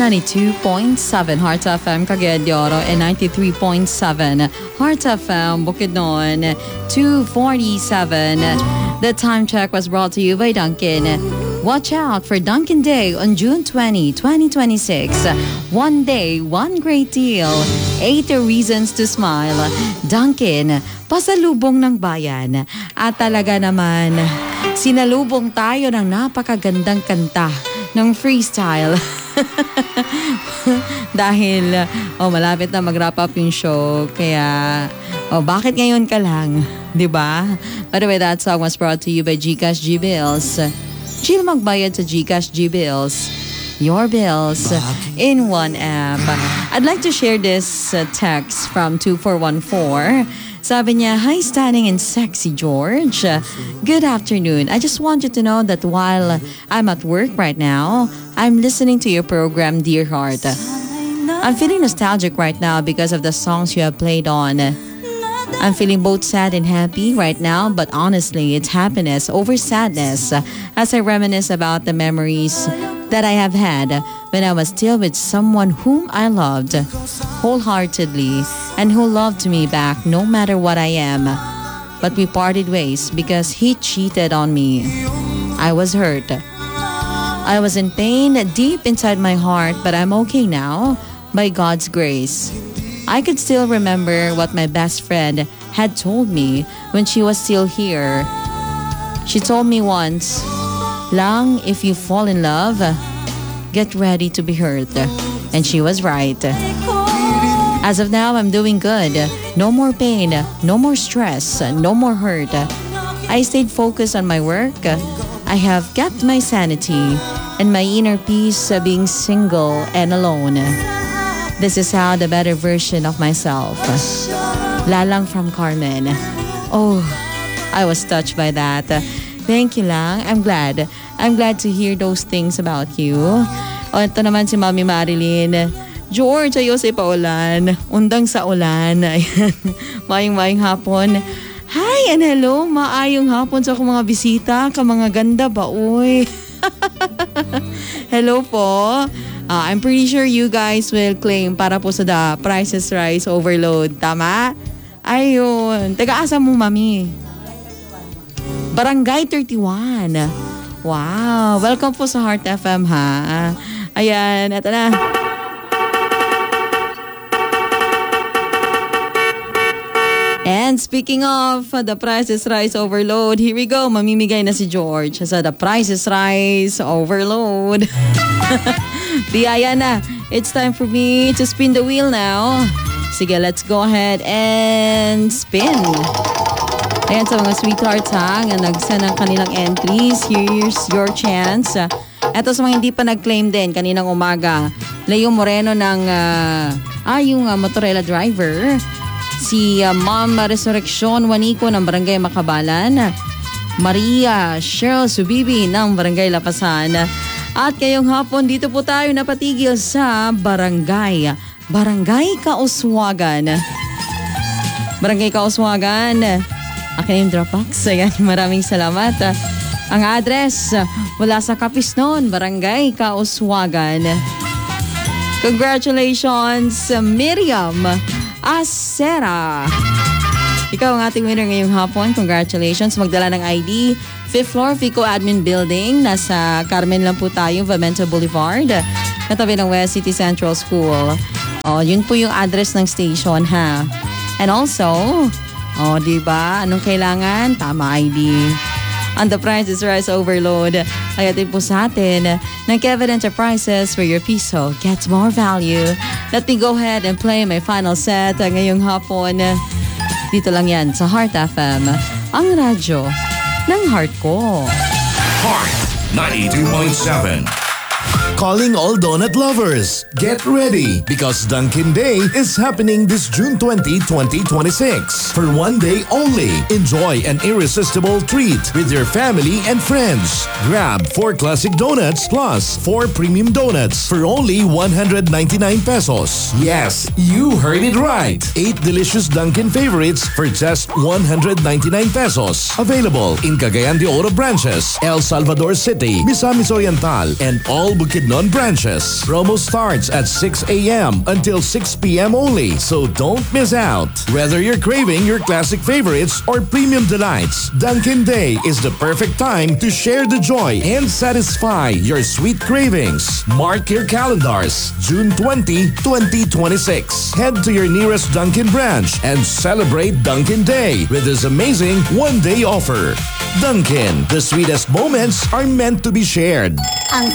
92.7 Heart FM Cagayan de Oro and 93.7 Heart FM Bukidnon. 2:47. The time check was brought to you by Dunkin'. Watch out for Dunkin' Day on June 20, 2026. One day, one great deal. 80 reasons to smile. Dunkin', pasalubong ng bayan. At talaga naman, sinalubong tayo ng napakagandang kanta ng freestyle. Dahil, malapit na mag-wrap up yung show. Kaya, bakit ngayon ka lang? Diba? By the way, that song was brought to you by GCash G-Bills. Chill magbayad sa GCash G-Bills. Your bills in one app. I'd like to share this text from 2414. Sabi niya, "Hi, stunning and sexy George. Good afternoon. I just want you to know that while I'm at work right now, I'm listening to your program, Dear Heart. I'm feeling nostalgic right now because of the songs you have played on. I'm feeling both sad and happy right now, but honestly, it's happiness over sadness as I reminisce about the memories that I have had when I was still with someone whom I loved wholeheartedly and who loved me back no matter what I am. But we parted ways because he cheated on me. I was hurt. I was in pain deep inside my heart, but I'm okay now by God's grace. I could still remember what my best friend had told me when she was still here. She told me once, "Lang, if you fall in love, get ready to be hurt." And she was right. As of now, I'm doing good. No more pain, no more stress, no more hurt. I stayed focused on my work. I have kept my sanity and my inner peace being single and alone. This is how the better version of myself. Lalang from Carmen. Oh, I was touched by that. Thank you, Lang. I'm glad. I'm glad to hear those things about you. Ito naman si Mami Marilyn. George, ayos ay paulan. Undang sa ulan. Ayan. Mayong hapon. Hi and hello. Maayong hapon sa akong mga bisita. Ka mga ganda ba, uy? Hello po. I'm pretty sure you guys will claim para po sa The Price is Right Overload. Tama? Ayun. Taga-asa mo, Mami? Barangay 31. Wow. Welcome po sa Heart FM, ha? Ayan. Eto na. And speaking of The Price is Right Overload, here we go. Mamimigay na si George sa The Price is Right Overload. Biyaya na. It's time for me to spin the wheel now. Sige, let's go ahead and spin. Ayan sa mga sweethearts ha, nga nag-send ng kanilang entries. Here's your chance. Eto sa mga hindi pa nag-claim din kaninang umaga. Leo Moreno ng yung Motorela driver. Si Ma'am Resurrection Juanico ng Barangay Makabalan. Maria Cheryl Subibi ng Barangay Lapasan. At ngayong hapon, dito po tayo napatigil sa Barangay Kauswagan. Barangay Kauswagan. Akin yung Dropbox. Ayan, maraming salamat. Ang address, mula sa Capisnon, Barangay Kauswagan. Congratulations, Miriam Acera. Ikaw ang ating winner ngayong hapon. Congratulations. Magdala ng ID. 5th floor, Fico Admin Building. Nasa Carmen lang po tayo, Vamento Boulevard. Katabi ng West City Central School. Yun po yung address ng station, ha? And also, diba? Anong kailangan? Tama ID. On The Price is Right Overload. Ayatin po sa atin ng Kevin Enterprises where your piso gets more value. Let me go ahead and play my final set ngayong hapon. Dito lang yan sa Heart FM, ang radyo ng heart ko. Heart 92.7. Calling all donut lovers. Get ready because Dunkin' Day is happening this June 20, 2026. For one day only, enjoy an irresistible treat with your family and friends. Grab 4 classic donuts plus 4 premium donuts for only 199 pesos. Yes, you heard it right. 8 delicious Dunkin' favorites for just 199 pesos. Available in Cagayan de Oro branches, El Salvador City, Misamis Oriental, and all Bukidnon Bugnon branches. Promo starts at 6 a.m. until 6 p.m. only, so don't miss out. Whether you're craving your classic favorites or premium delights, Dunkin' Day is the perfect time to share the joy and satisfy your sweet cravings. Mark your calendars, June 20, 2026. Head to your nearest Dunkin' branch and celebrate Dunkin' Day with this amazing one-day offer. Dunkin', the sweetest moments are meant to be shared. Ang